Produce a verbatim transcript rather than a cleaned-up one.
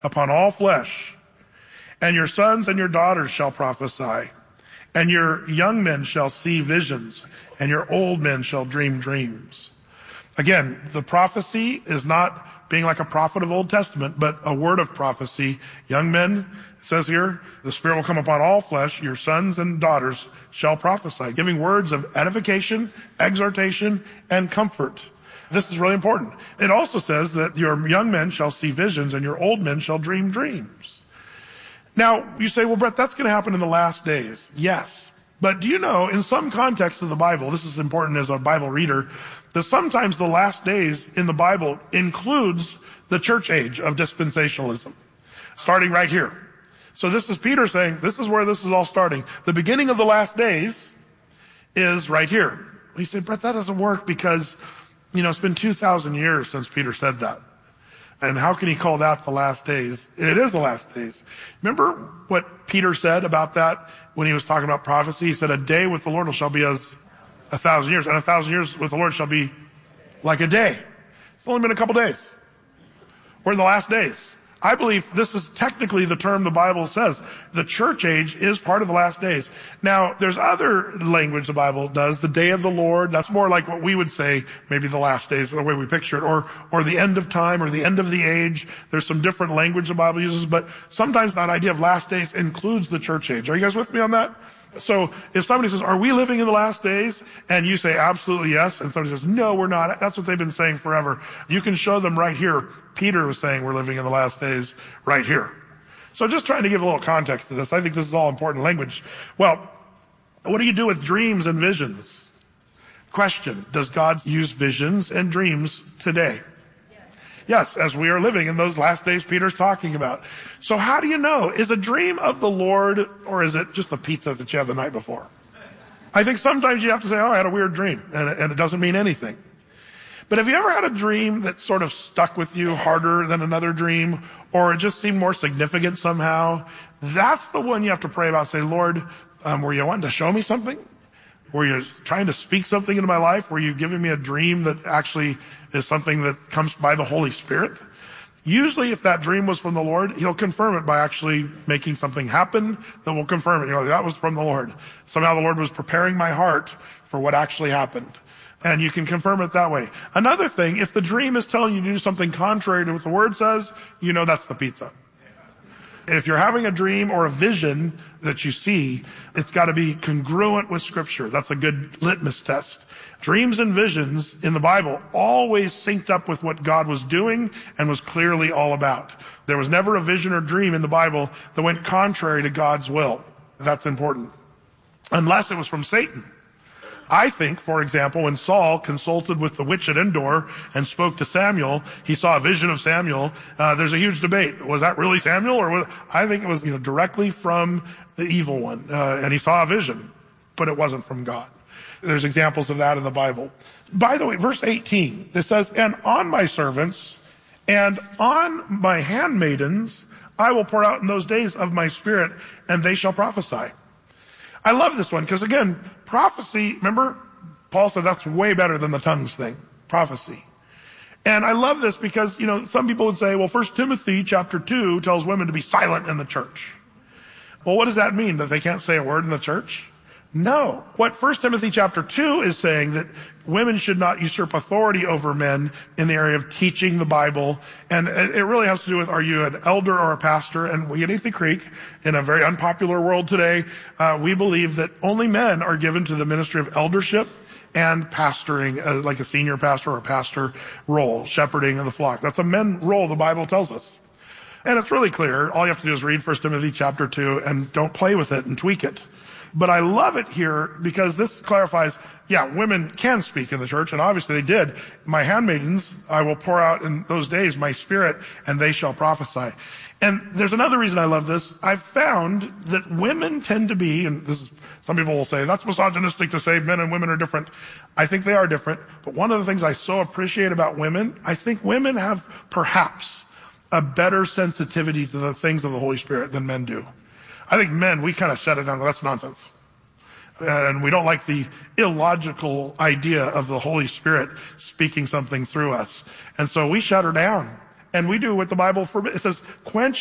upon all flesh, and your sons and your daughters shall prophesy, and your young men shall see visions, and your old men shall dream dreams. Again, the prophecy is not being like a prophet of Old Testament, but a word of prophecy. Young men, it says here, the Spirit will come upon all flesh, your sons and daughters shall prophesy, giving words of edification, exhortation, and comfort. This is really important. It also says that your young men shall see visions and your old men shall dream dreams. Now, you say, well, Brett, that's going to happen in the last days. Yes. But do you know, in some contexts of the Bible, this is important as a Bible reader, that sometimes the last days in the Bible includes the church age of dispensationalism, starting right here. So this is Peter saying, this is where this is all starting. The beginning of the last days is right here. You say, Brett, that doesn't work because, you know, it's been two thousand years since Peter said that. And how can he call that the last days? It is the last days. Remember what Peter said about that when he was talking about prophecy? He said, a day with the Lord shall be as a thousand years, and a thousand years with the Lord shall be like a day. It's only been a couple days. We're in the last days. I believe this is technically the term the Bible says. The church age is part of the last days. Now, there's other language the Bible does. The day of the Lord, that's more like what we would say, maybe the last days, the way we picture it, or, or the end of time, or the end of the age. There's some different language the Bible uses, but sometimes that idea of last days includes the church age. Are you guys with me on that? So if somebody says, are we living in the last days? And you say, absolutely yes. And somebody says, no, we're not. That's what they've been saying forever. You can show them right here. Peter was saying we're living in the last days right here. So just trying to give a little context to this. I think this is all important language. Well, what do you do with dreams and visions? Question, does God use visions and dreams today? Yes, as we are living in those last days Peter's talking about. So how do you know? Is a dream of the Lord, or is it just the pizza that you had the night before? I think sometimes you have to say, oh, I had a weird dream, and it, and it doesn't mean anything. But have you ever had a dream that sort of stuck with you harder than another dream, or it just seemed more significant somehow? That's the one you have to pray about. Say, Lord, um, were you wanting to show me something? Were you trying to speak something into my life? Were you giving me a dream that actually is something that comes by the Holy Spirit? Usually if that dream was from the Lord, he'll confirm it by actually making something happen that will confirm it. You know, that was from the Lord. Somehow the Lord was preparing my heart for what actually happened. And you can confirm it that way. Another thing, if the dream is telling you to do something contrary to what the Word says, you know that's the pizza. If you're having a dream or a vision that you see, it's got to be congruent with Scripture. That's a good litmus test. Dreams and visions in the Bible always synced up with what God was doing and was clearly all about. There was never a vision or dream in the Bible that went contrary to God's will. That's important. Unless it was from Satan. I think, for example, when Saul consulted with the witch at Endor and spoke to Samuel, he saw a vision of Samuel. Uh, there's a huge debate. Was that really Samuel? Or was, I think it was, you know, directly from the evil one. Uh, and he saw a vision, but it wasn't from God. There's examples of that in the Bible. By the way, verse eighteen, it says, and on my servants and on my handmaidens, I will pour out in those days of my Spirit, and they shall prophesy. I love this one because, again, prophecy, remember, Paul said that's way better than the tongues thing, prophecy. And I love this because, you know, some people would say, well, First Timothy chapter two tells women to be silent in the church. Well, what does that mean? That they can't say a word in the church? No. What First Timothy chapter two is saying that women should not usurp authority over men in the area of teaching the Bible. And it really has to do with, are you an elder or a pastor? And we at Athey Creek, in a very unpopular world today, uh, we believe that only men are given to the ministry of eldership and pastoring, uh, like a senior pastor or a pastor role, shepherding of the flock. That's a men role, the Bible tells us. And it's really clear. All you have to do is read First Timothy chapter two and don't play with it and tweak it. But I love it here because this clarifies, yeah, women can speak in the church, and obviously they did. My handmaidens, I will pour out in those days my Spirit, and they shall prophesy. And there's another reason I love this. I've found that women tend to be, and this is, some people will say, that's misogynistic to say men and women are different. I think they are different. But one of the things I so appreciate about women, I think women have perhaps a better sensitivity to the things of the Holy Spirit than men do. I think men, we kind of shut it down. That's nonsense. And we don't like the illogical idea of the Holy Spirit speaking something through us. And so we shut her down. and we do what the Bible forbids. It says, quench